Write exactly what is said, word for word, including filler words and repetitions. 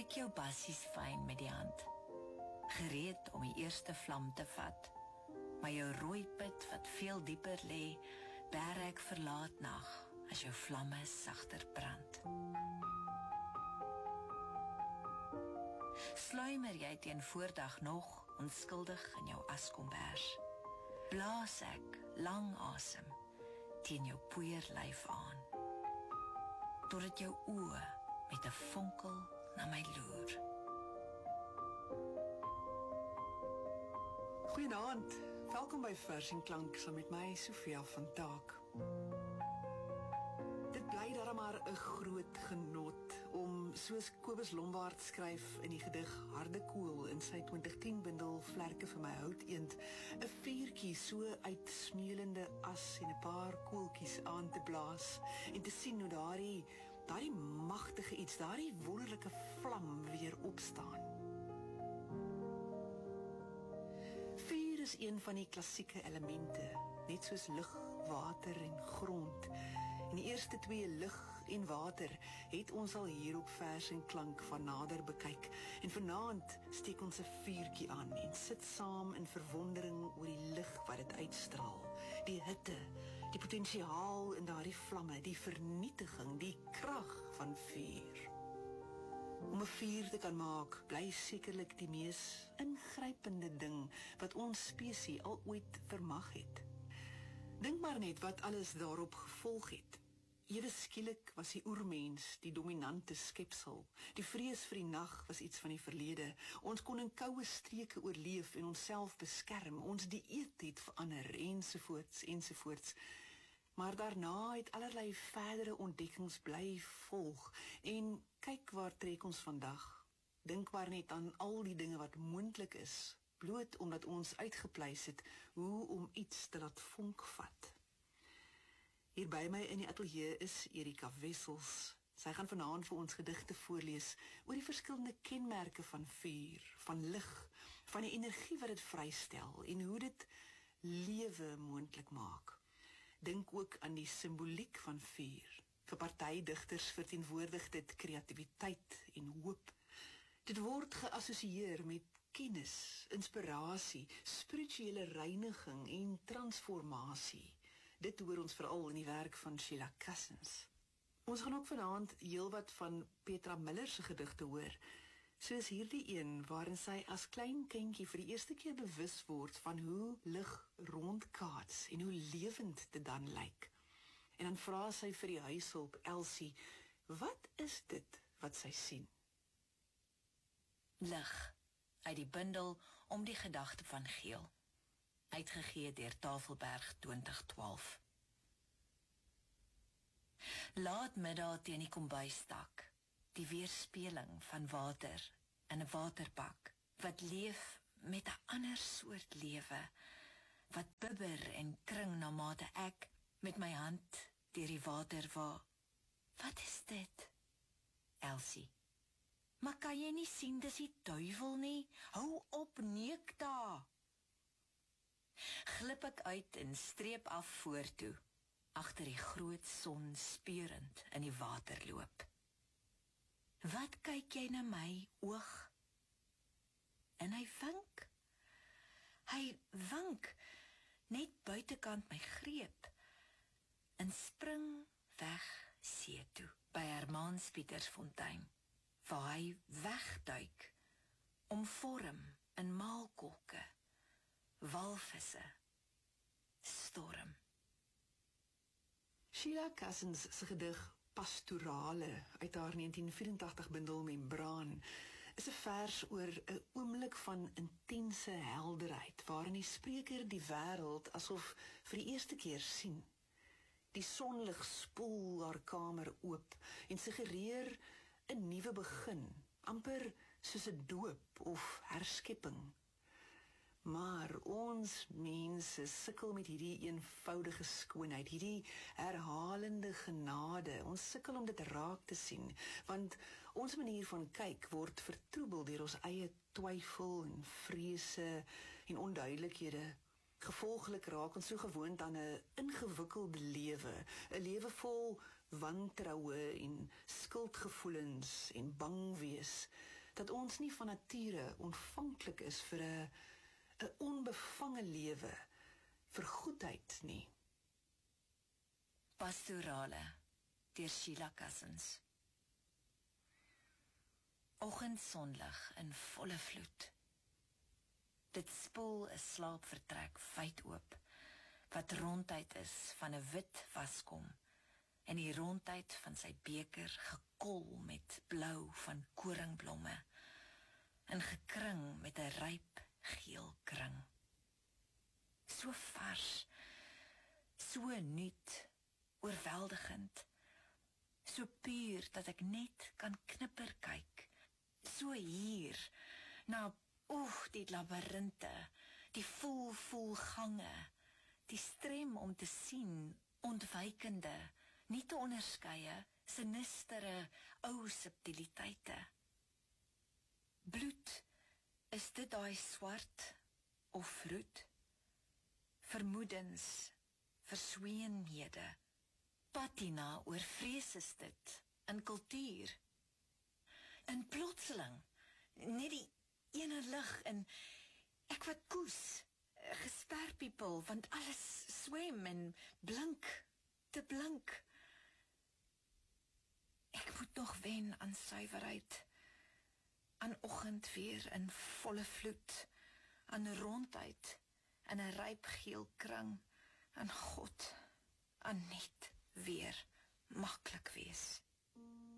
Steek jou bassies fyn met die hand, gereed om die eerste vlam te vat, maar jou rooipit wat veel dieper lê, bær ek vir laatnag, as jou vlamme sagter brand. Sluimer jy teen voordag nog onskuldig in jou askombers, blaas ek lang asem teen jou poeierlyf aan, totdat jou oë met 'n vonkel na my loer. Goeienaand, welkom by Vers en Klank saam met my Sofia van Taak. Dit bly darem maar 'n groot genot om, soos Kobus Lombard skryf in die gedig Harde Koel in sy twintig tien bundel Vlerke vir my houteend, 'n vuurtjie so uit smeulende as en 'n paar koeltjies aan te blaas en te sien hoe daardie daardie magtige iets, daardie wonderlike vlam weer opstaan. Vuur is een van die klassieke elemente, net soos lug, water en grond. En die eerste twee, lug en water, het ons al hier op Vers en Klank van nader bekyk. En vanaand steek ons 'n vuurtjie aan en sit saam in verwondering oor die lig wat dit uitstraal. Die hitte, die potensiaal in daardie vlamme, die vernietiging, die krag van vuur. Om 'n vuur te kan maak, bly sekerlik die mees ingrypende ding wat ons spesies al ooit vermag het. Dink maar net wat alles daarop gevolg het. Ewe skielik was die oermens die dominante skepsel. Die vrees vir die nag was iets van die verlede. Ons kon in koue streke oorleef en onsself beskerm. Ons dieet het verander, ensovoorts, ensovoorts. Maar daarna het allerlei verdere ontdekkings bly volg. En kyk waar trek ons vandag. Dink maar net aan al die dinge wat moontlik is, bloot omdat ons uitgepleis het hoe om iets te laat vonk vat. Hier by my in die ateljee is Erika Wessels. Sy gaan vanaand vir ons gedigte voorlees oor die verskillende kenmerke van vuur, van lig, van die energie wat dit vrystel en hoe dit lewe moontlik maak. Dink ook aan die simboliek van vuur. Vir party digters verteenwoordig dit kreatiwiteit en hoop. Dit word geassosieer met kennis, inspirasie, spirituele reiniging en transformasie. Dit hoor ons veral in die werk van Sheila Cousins. Ons gaan ook vanaand heelwat van Petra Miller se gedigte hoor, soos hierdie een waarin sy as klein kindjie vir die eerste keer bewus word van hoe lig rondkaats en hoe lewend dit dan lyk. En dan vra sy vir die huishulp Elsie, wat is dit wat sy sien? Lig, uit die bundel Om die gedagte van Geel, uitgegee deur Tafelberg twintig twaalf. Laatmiddag teen die kombuisdak, die weerspeling van water in 'n waterbak, wat leef met 'n ander soort lewe, wat bibber en kring na mate ek met my hand deur die water waar. Wat is dit? Elsie. Maar kan jy nie sien dis die duiwel nie? Hou op, neek daar. Glip ek uit en streep af voortoe, agter die groot son speurend in die water loop. Wat kyk jy na my oog? En hy wink. Hy wink net buitekant my greep en spring weg see toe by Hermanspietersfontein, waar hy wegduik om vorm in maalkolke, walvisse, storm. Sheila Cousins se gedig Pastorale uit haar negentien vyerentagtig bundel Membraan is 'n vers oor 'n oomblik van intense helderheid waarin die spreker die wêreld asof vir die eerste keer sien. Die sonlig spoel haar kamer oop en suggereer 'n nuwe begin, amper soos 'n doop of herskepping. Maar ons mense sukkel met hierdie eenvoudige skoonheid, hierdie herhalende genade. Ons sukkel om dit raak te sien, want ons manier van kyk word vertroebel deur ons eie twyfel en vrese en onduidelikhede. Gevolglik raak ons so gewoond aan 'n ingewikkelde lewe, 'n lewe vol wantroue en skuldgevoelens en bang wees, dat ons nie van nature ontvanklik is vir 'n 'n onbevange lewe, vir goedheid nie. Pastorale deur Sheila Cousins. Oggendsonlig in volle vloed. Dit spoel 'n slaapvertrek wyd oop, wat ronduit is van 'n wit waskom, en die rondheid van sy beker gekol met blou van koringblomme, en gekring met 'n ryp geel kring. So vars, so nuut, oorweldigend, so puur dat ek net kan knipper kyk, so hier, na, oeg, die labirinte, die voel voel gange, die strem om te sien, ontwykende, nie te onderskeie, sinistere, ou subtiliteite. Bloed, is dit daai swart of roet? Vermoedens, versweenhede, patina oor vrees is dit, in kultuur. En plotseling, net die ene lig en ek wat koes, gesperpiepel, want alles swem en blink, te blink. Ek moet nog wen aan suiwerheid, aan oggend weer in volle vloed, aan rondheid, in 'n ryp geel kring, aan God, aan net weer maklik wees.